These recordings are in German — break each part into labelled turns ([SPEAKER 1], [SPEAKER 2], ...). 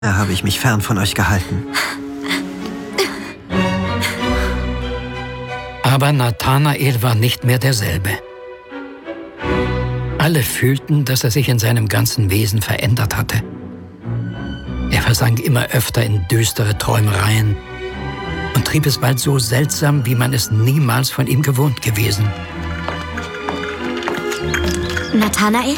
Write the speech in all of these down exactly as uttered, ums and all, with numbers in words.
[SPEAKER 1] Da habe ich mich fern von euch gehalten.
[SPEAKER 2] Aber Nathanael war nicht mehr derselbe. Alle fühlten, dass er sich in seinem ganzen Wesen verändert hatte. Er versank immer öfter in düstere Träumereien und trieb es bald so seltsam, wie man es niemals von ihm gewohnt gewesen.
[SPEAKER 3] Nathanael?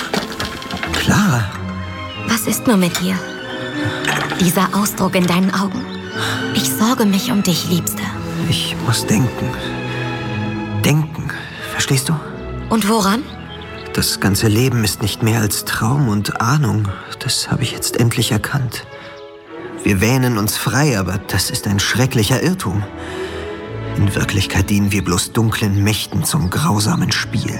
[SPEAKER 1] Clara?
[SPEAKER 3] Was ist nur mit dir? Dieser Ausdruck in deinen Augen. Ich sorge mich um dich, Liebste.
[SPEAKER 1] Ich muss denken. Denken, verstehst du?
[SPEAKER 3] Und woran?
[SPEAKER 1] Das ganze Leben ist nicht mehr als Traum und Ahnung. Das habe ich jetzt endlich erkannt. Wir wähnen uns frei, aber das ist ein schrecklicher Irrtum. In Wirklichkeit dienen wir bloß dunklen Mächten zum grausamen Spiel.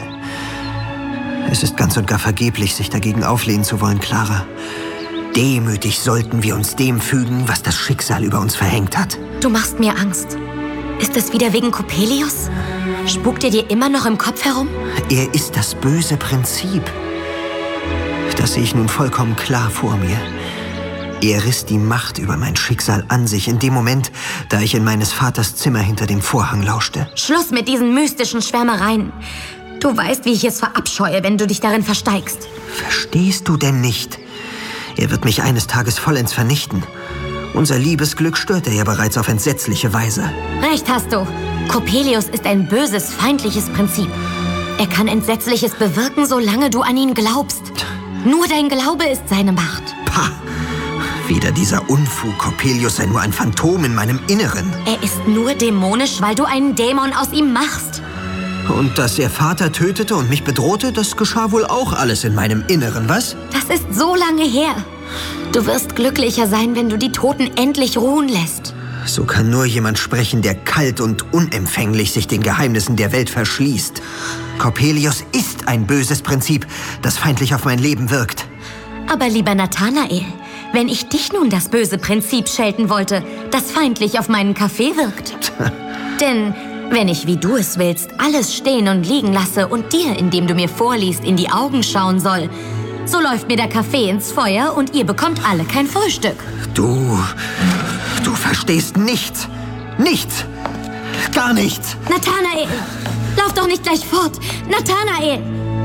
[SPEAKER 1] Es ist ganz und gar vergeblich, sich dagegen auflehnen zu wollen, Clara. Demütig sollten wir uns dem fügen, was das Schicksal über uns verhängt hat.
[SPEAKER 3] Du machst mir Angst. Ist es wieder wegen Coppelius? Spukt er dir immer noch im Kopf herum?
[SPEAKER 1] Er ist das böse Prinzip. Das sehe ich nun vollkommen klar vor mir. Er riss die Macht über mein Schicksal an sich in dem Moment, da ich in meines Vaters Zimmer hinter dem Vorhang lauschte.
[SPEAKER 3] Schluss mit diesen mystischen Schwärmereien. Du weißt, wie ich es verabscheue, wenn du dich darin versteigst.
[SPEAKER 1] Verstehst du denn nicht? Er wird mich eines Tages vollends vernichten. Unser Liebesglück stört er ja bereits auf entsetzliche Weise.
[SPEAKER 3] Recht hast du. Coppelius ist ein böses, feindliches Prinzip. Er kann Entsetzliches bewirken, solange du an ihn glaubst. Nur dein Glaube ist seine Macht.
[SPEAKER 1] Pah! Wieder dieser Unfug. Coppelius sei nur ein Phantom in meinem Inneren.
[SPEAKER 3] Er ist nur dämonisch, weil du einen Dämon aus ihm machst.
[SPEAKER 1] Und dass er Vater tötete und mich bedrohte, das geschah wohl auch alles in meinem Inneren, was?
[SPEAKER 3] Das ist so lange her. Du wirst glücklicher sein, wenn du die Toten endlich ruhen lässt.
[SPEAKER 1] So kann nur jemand sprechen, der kalt und unempfänglich sich den Geheimnissen der Welt verschließt. Coppelius ist ein böses Prinzip, das feindlich auf mein Leben wirkt.
[SPEAKER 3] Aber lieber Nathanael, wenn ich dich nun das böse Prinzip schelten wollte, das feindlich auf meinen Kaffee wirkt. Denn wenn ich, wie du es willst, alles stehen und liegen lasse und dir, indem du mir vorliest, in die Augen schauen soll, so läuft mir der Kaffee ins Feuer und ihr bekommt alle kein Frühstück.
[SPEAKER 1] Du, du verstehst nichts. Nichts. Gar nichts.
[SPEAKER 3] Nathanael, lauf doch nicht gleich fort. Nathanael!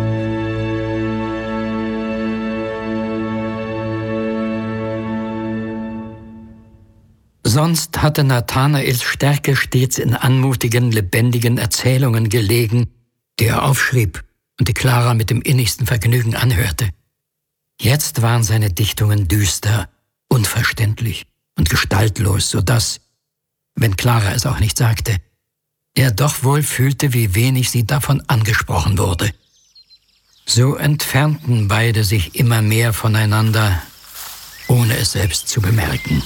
[SPEAKER 2] Sonst hatte Nathanaels Stärke stets in anmutigen, lebendigen Erzählungen gelegen, die er aufschrieb und die Clara mit dem innigsten Vergnügen anhörte. Jetzt waren seine Dichtungen düster, unverständlich und gestaltlos, sodass, wenn Clara es auch nicht sagte, er doch wohl fühlte, wie wenig sie davon angesprochen wurde. So entfernten beide sich immer mehr voneinander, ohne es selbst zu bemerken.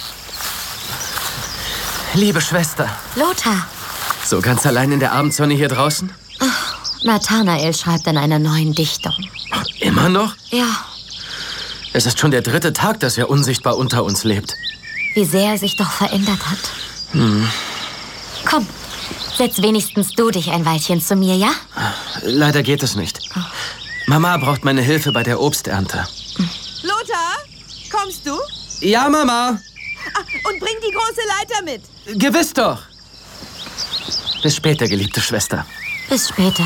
[SPEAKER 4] Liebe Schwester.
[SPEAKER 3] Lothar.
[SPEAKER 4] So ganz allein in der Abendsonne hier draußen?
[SPEAKER 3] Ach, Nathanael schreibt an einer neuen Dichtung.
[SPEAKER 4] Immer noch?
[SPEAKER 3] Ja.
[SPEAKER 4] Es ist schon der dritte Tag, dass er unsichtbar unter uns lebt.
[SPEAKER 3] Wie sehr er sich doch verändert hat.
[SPEAKER 4] Hm.
[SPEAKER 3] Komm, setz wenigstens du dich ein Weilchen zu mir, ja?
[SPEAKER 4] Leider geht es nicht.
[SPEAKER 3] Oh.
[SPEAKER 4] Mama braucht meine Hilfe bei der Obsternte.
[SPEAKER 5] Lothar, kommst du?
[SPEAKER 4] Ja, Mama.
[SPEAKER 5] Ah, und bring die große Leiter mit.
[SPEAKER 4] Gewiss doch. Bis später, geliebte Schwester.
[SPEAKER 3] Bis später.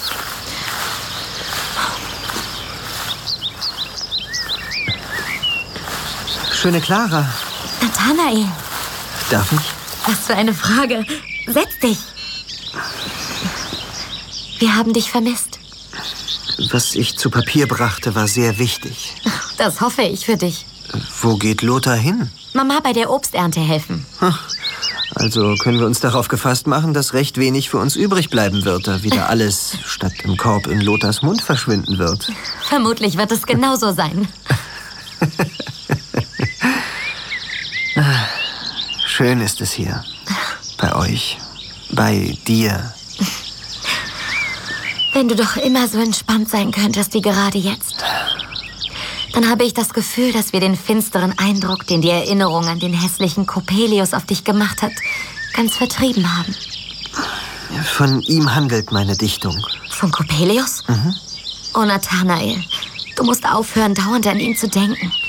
[SPEAKER 1] Schöne Clara.
[SPEAKER 3] Nathanael.
[SPEAKER 1] Darf ich?
[SPEAKER 3] Was für eine Frage. Setz dich. Wir haben dich vermisst.
[SPEAKER 1] Was ich zu Papier brachte, war sehr wichtig.
[SPEAKER 3] Das hoffe ich für dich.
[SPEAKER 1] Wo geht Lothar hin?
[SPEAKER 3] Mama bei der Obsternte helfen.
[SPEAKER 1] Ach, also können wir uns darauf gefasst machen, dass recht wenig für uns übrig bleiben wird, da wieder alles statt im Korb in Lothars Mund verschwinden wird.
[SPEAKER 3] Vermutlich wird es genauso sein.
[SPEAKER 1] Schön ist es hier. Bei euch. Bei dir.
[SPEAKER 3] Wenn du doch immer so entspannt sein könntest wie gerade jetzt. Dann habe ich das Gefühl, dass wir den finsteren Eindruck, den die Erinnerung an den hässlichen Coppelius auf dich gemacht hat, ganz vertrieben haben.
[SPEAKER 1] Von ihm handelt meine Dichtung.
[SPEAKER 3] Von Coppelius?
[SPEAKER 1] Mhm.
[SPEAKER 3] Oh, Nathanael, du musst aufhören, dauernd an ihn zu denken.